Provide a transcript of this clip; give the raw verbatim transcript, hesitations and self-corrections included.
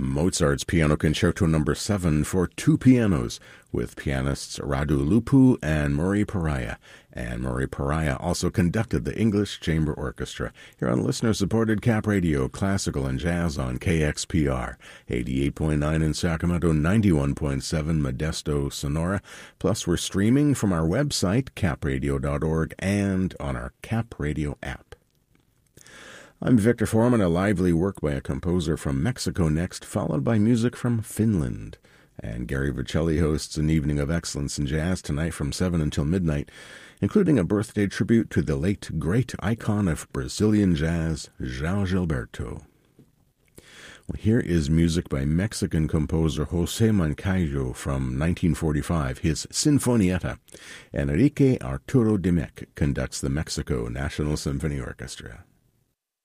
Mozart's Piano Concerto Number seven for two pianos with pianists Radu Lupu and Murray Pariah. And Murray Pariah also conducted the English Chamber Orchestra here on listener-supported Cap Radio, Classical and Jazz on K X P R, eighty-eight point nine in Sacramento, ninety-one point seven Modesto, Sonora. Plus, we're streaming from our website, cap radio dot org, and on our Cap Radio app. I'm Victor Foreman, a lively work by a composer from Mexico next, followed by music from Finland. And Gary Vercelli hosts an evening of excellence in jazz tonight from seven until midnight, including a birthday tribute to the late great icon of Brazilian jazz, João Gilberto. Well, here is music by Mexican composer José Moncayo from nineteen forty-five, his Sinfonietta. Enrique Arturo Dimec conducts the Mexico National Symphony Orchestra.